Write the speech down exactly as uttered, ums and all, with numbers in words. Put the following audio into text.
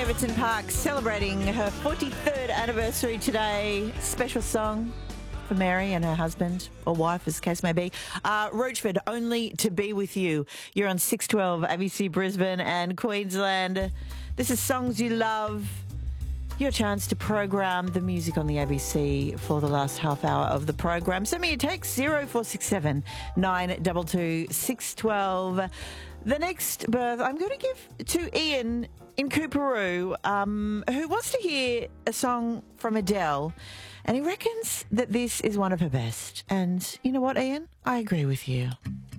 Everton Park celebrating her forty-third anniversary today. Special song for Mary and her husband, or wife as the case may be. Uh, Roachford, Only to Be With You. You're on six twelve A B C Brisbane and Queensland. This is Songs You Love. Your chance to program the music on the A B C for the last half hour of the program. Send me a text, zero four six seven nine two two six one two. The next birth I'm going to give to Ian in Cooperoo, um, who wants to hear a song from Adele, and he reckons that this is one of her best. And you know what, Ian? I agree with you.